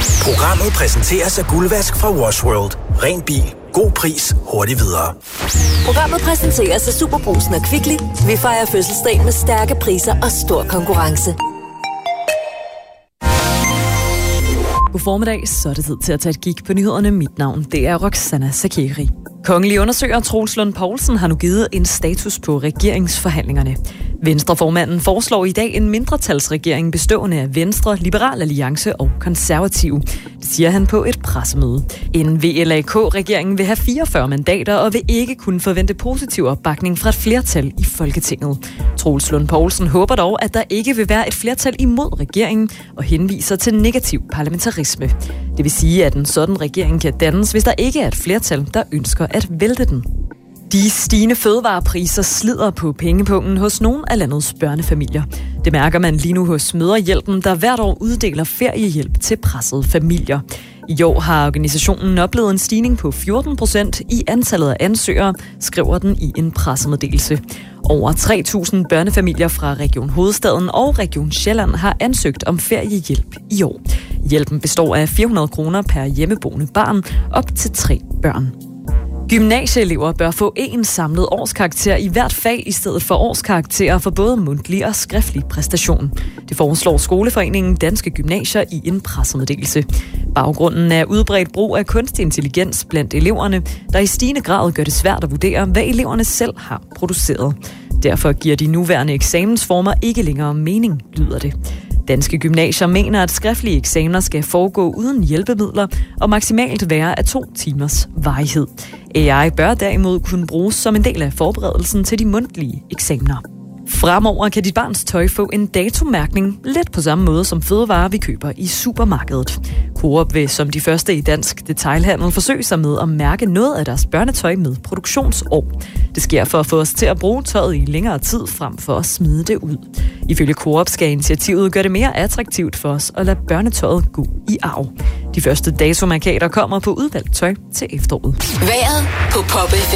Programmet præsenteres af Guldvask fra Wash World. Ren bil. God pris. Hurtigt videre. Programmet præsenteres af Superbrugsen og Kvickly. Vi fejrer fødselsdag med stærke priser og stor konkurrence. God formiddag, så er det tid til at tage et kig på nyhederne. Mit navn, det er Roxana Sakeri. Kongelig undersøger Troels Lund Poulsen har nu givet en status på regeringsforhandlingerne. Venstreformanden foreslår i dag en mindretalsregering bestående af Venstre, Liberal Alliance og Konservative. Det siger han på et pressemøde. En VLAK-regering vil have 44 mandater og vil ikke kunne forvente positiv opbakning fra et flertal i Folketinget. Troels Lund Poulsen håber dog, at der ikke vil være et flertal imod regeringen og henviser til negativ parlamentarisme. Det vil sige, at en sådan regering kan dannes, hvis der ikke er et flertal, der ønsker at vælte den. De stigende fødevarepriser slider på pengepungen hos nogle af landets børnefamilier. Det mærker man lige nu hos Mødrehjælpen, der hvert år uddeler feriehjælp til pressede familier. I år har organisationen oplevet en stigning på 14% i antallet af ansøgere, skriver den i en pressemeddelelse. Over 3.000 børnefamilier fra Region Hovedstaden og Region Sjælland har ansøgt om feriehjælp i år. Hjælpen består af 400 kroner per hjemmeboende barn op til 3 børn. Gymnasieelever bør få en samlet årskarakter i hvert fag i stedet for årskarakterer for både mundtlig og skriftlig præstation. Det foreslår Skoleforeningen Danske Gymnasier i en pressemeddelelse. Baggrunden er udbredt brug af kunstig intelligens blandt eleverne, der i stigende grad gør det svært at vurdere, hvad eleverne selv har produceret. Derfor giver de nuværende eksamensformer ikke længere mening, lyder det. Danske Gymnasier mener, at skriftlige eksamener skal foregå uden hjælpemidler og maksimalt være af 2 timers varighed. AI bør derimod kunne bruges som en del af forberedelsen til de mundtlige eksamener. Fremover kan dit barns tøj få en datomærkning lidt på samme måde som fødevarer, vi køber i supermarkedet. Coop vil som de første i dansk detailhandel forsøge sig med at mærke noget af deres børnetøj med produktionsår. Det sker for at få os til at bruge tøjet i længere tid frem for at smide det ud. Ifølge Coop skal initiativet gøre det mere attraktivt for os at lade børnetøjet gå i arv. De første datomærkater kommer på udvalgt tøj til efteråret. Vejret på Pop FM.